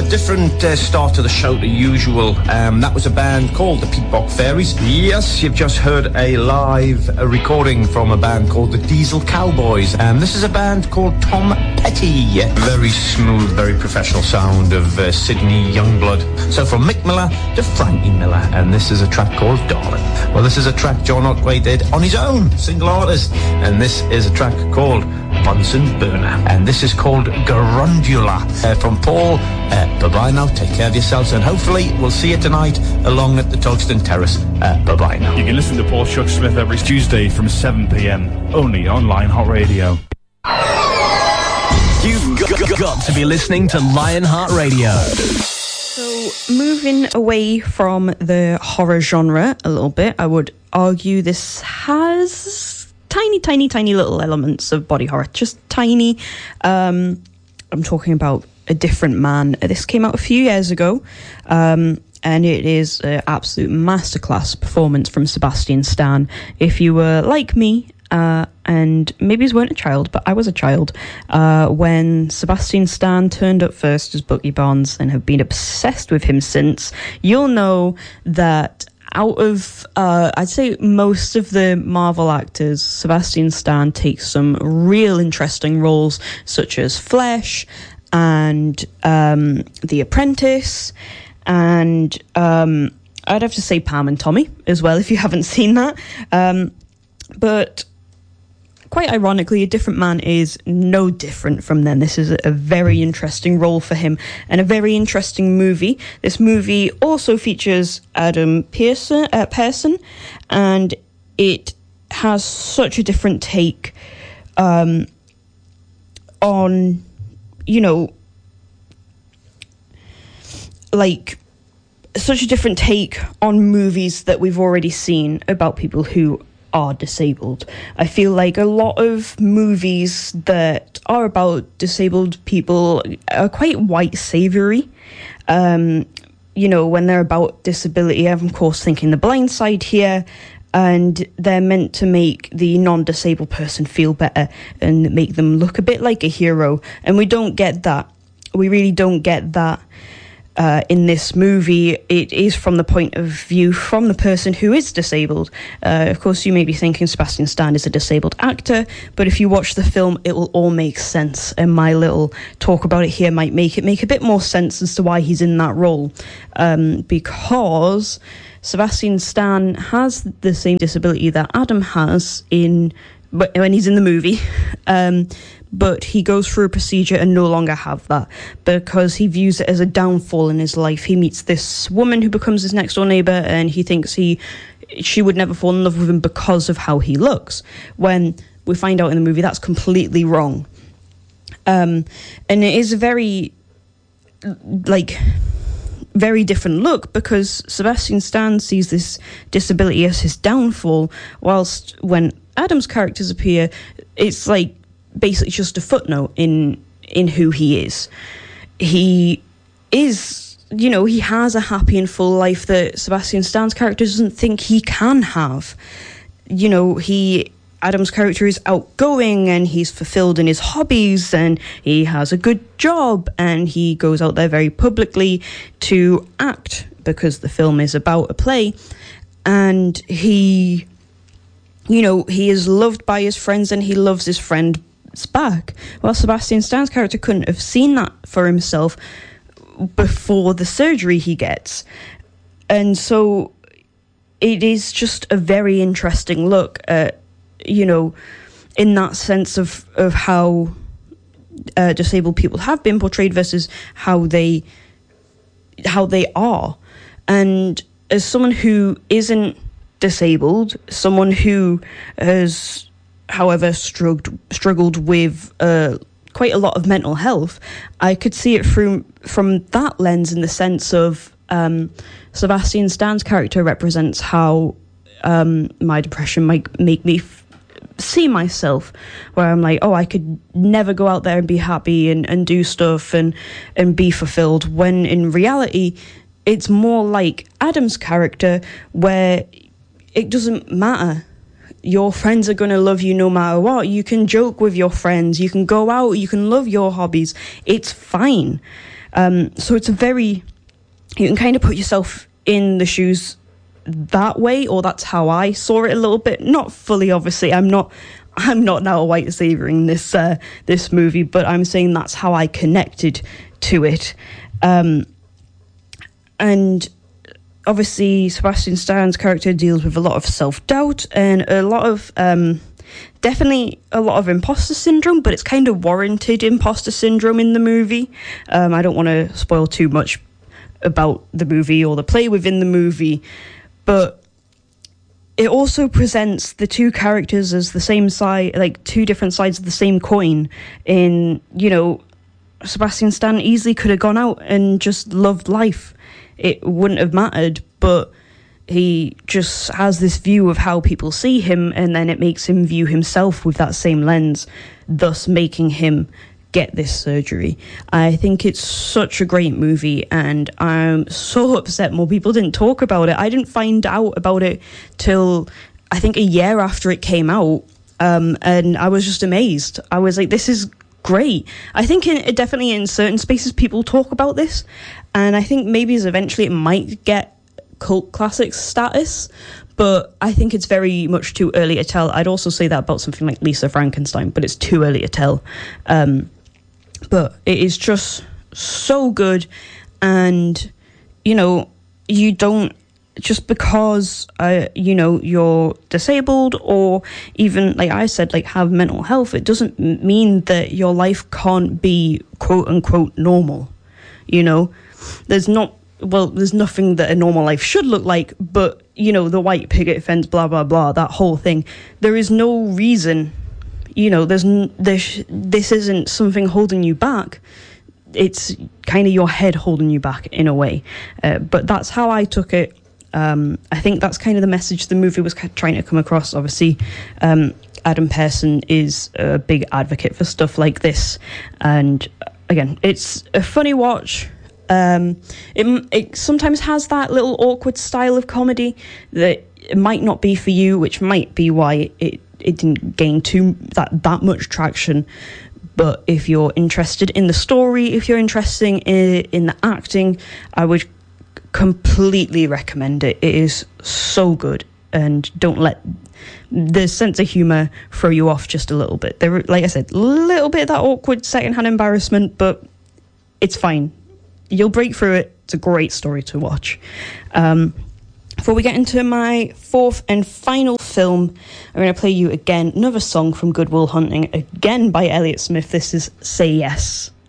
a different start to the show to usual. That was a band called the Peatbog Fairies. Yes, you've just heard a live recording from a band called the Diesel Cowboys. This is a band called Tom Petty. Very smooth, very professional sound of Sydney Youngblood. So from Mick Miller to Frankie Miller, and this is a track called Darling. Well, this is a track John Otway did on his own, single artist, and this is a track called Bunsen Burner, and this is called Garundula. From Paul, bye-bye now, take care of yourselves, and hopefully we'll see you tonight along at the Togston Terrace. Bye-bye now. You can listen to Paul Chuck Smith every Tuesday from 7pm, only on Lionheart Radio. You've got to be listening to Lionheart Radio. So, moving away from the horror genre a little bit, I would argue this has tiny little elements of body horror. Just tiny. I'm talking about A Different Man. This came out a few years ago, and it is an absolute masterclass performance from Sebastian Stan. If you were like me, and maybe you weren't a child, but I was a child, when Sebastian Stan turned up first as Bucky Barnes and have been obsessed with him since, you'll know that out of, I'd say most of the Marvel actors, Sebastian Stan takes some real interesting roles, such as Flesh and The Apprentice, and I'd have to say Pam and Tommy as well, if you haven't seen that. But quite ironically, A Different Man is no different from them. This is a very interesting role for him and a very interesting movie. This movie also features Adam Pearson, and it has such a different take on, such a different take on movies that we've already seen about people who are disabled. I feel like a lot of movies that are about disabled people are quite white savoury. When they're about disability, I'm of course thinking The Blind Side here, and they're meant to make the non-disabled person feel better and make them look a bit like a hero, and we don't get that. We really don't get that. In this movie, it is from the point of view from the person who is disabled. Of course, you may be thinking Sebastian Stan is a disabled actor, but if you watch the film, it will all make sense, and my little talk about it here might make a bit more sense as to why he's in that role. Because Sebastian Stan has the same disability that Adam has when he's in the movie, but he goes through a procedure and no longer have that because he views it as a downfall in his life. He meets this woman who becomes his next door neighbour, and he thinks she would never fall in love with him because of how he looks, when we find out in the movie that's completely wrong. And it is a very different look, because Sebastian Stan sees this disability as his downfall, whilst when Adam's characters appear, it's like basically just a footnote in who he is. He is, he has a happy and full life that Sebastian Stan's character doesn't think he can have. Adam's character is outgoing and he's fulfilled in his hobbies and he has a good job and he goes out there very publicly to act because the film is about a play, and he is loved by his friends and he loves his friends back. Well, Sebastian Stan's character couldn't have seen that for himself before the surgery he gets. And so it is just a very interesting look at, in that sense of how disabled people have been portrayed versus how they are. And as someone who isn't disabled, someone who has, however, struggled with quite a lot of mental health, I could see it from that lens, in the sense of Sebastian Stan's character represents how my depression might make me see myself, where I'm like, I could never go out there and be happy and do stuff and be fulfilled, when in reality it's more like Adam's character, where it doesn't matter. your friends are going to love you no matter what. You can joke with your friends. You can go out. You can love your hobbies. It's fine. So it's you can kind of put yourself in the shoes that way, or that's how I saw it a little bit. Not fully, obviously. I'm not now a white savior in this movie, but I'm saying that's how I connected to it. And obviously, Sebastian Stan's character deals with a lot of self-doubt and a lot of, definitely a lot of imposter syndrome, but it's kind of warranted imposter syndrome in the movie. I don't want to spoil too much about the movie or the play within the movie, but it also presents the two characters as the same side, like two different sides of the same coin. Sebastian Stan easily could have gone out and just loved life. It wouldn't have mattered, but he just has this view of how people see him, and then it makes him view himself with that same lens, thus making him get this surgery. I think it's such a great movie, and I'm so upset more people didn't talk about it. I didn't find out about it till, I think, a year after it came out, and I was just amazed. I was like, this is great. I think definitely in certain spaces people talk about this, and I think maybe eventually it might get cult classic status, but I think it's very much too early to tell. I'd also say that about something like Lisa Frankenstein, but it's too early to tell. But it is just so good, and you don't, just because you're disabled, or even, like I said, like have mental health, it doesn't mean that your life can't be quote unquote normal. There's nothing that a normal life should look like, but the white picket fence, blah blah blah, that whole thing, there is no reason, this isn't something holding you back. It's kind of your head holding you back in a way, but that's how I took it. I think that's kind of the message the movie was trying to come across. Obviously, Adam Pearson is a big advocate for stuff like this, and again, it's a funny watch. It sometimes has that little awkward style of comedy that it might not be for you, which might be why it didn't gain that much traction. But if you're interested in the story, if you're interested in the acting, I would completely recommend it. It is so good, and don't let the sense of humour throw you off just a little bit. There, like I said, a little bit of that awkward secondhand embarrassment, but it's fine. You'll break through it. It's a great story to watch. Before we get into my fourth and final film, I'm going to play you again another song from Good Will Hunting, again by Elliott Smith. This is Say Yes.